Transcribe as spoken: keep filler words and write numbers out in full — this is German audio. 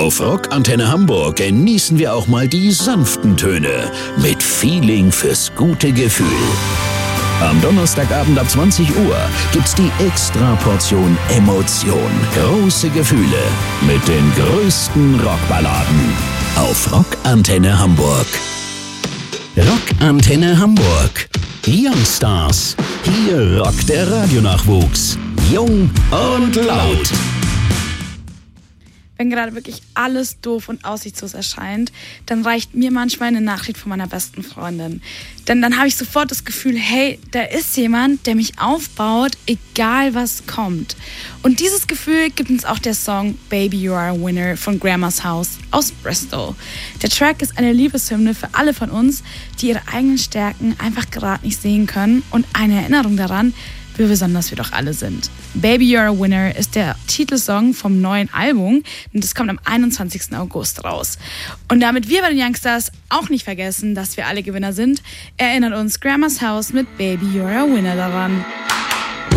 Auf Rock Antenne Hamburg genießen wir auch mal die sanften Töne mit Feeling fürs gute Gefühl. Am Donnerstagabend ab zwanzig Uhr gibt's die Extra-Portion Emotion. Große Gefühle mit den größten Rockballaden auf Rock Antenne Hamburg. Rock Antenne Hamburg. Youngstars. Hier rockt der Radionachwuchs. Jung und laut. Wenn gerade wirklich alles doof und aussichtslos erscheint, dann reicht mir manchmal eine Nachricht von meiner besten Freundin. Denn dann habe ich sofort das Gefühl, hey, da ist jemand, der mich aufbaut, egal was kommt. Und dieses Gefühl gibt uns auch der Song Baby You Are a Winner von Grandma's House aus Bristol. Der Track ist eine Liebeshymne für alle von uns, die ihre eigenen Stärken einfach gerade nicht sehen können und eine Erinnerung daran, wie besonders wir doch alle sind. Baby You're a Winner ist der Titelsong vom neuen Album und das kommt am einundzwanzigsten August raus. Und damit wir bei den Youngstars auch nicht vergessen, dass wir alle Gewinner sind, erinnert uns Grandma's House mit Baby You're a Winner daran.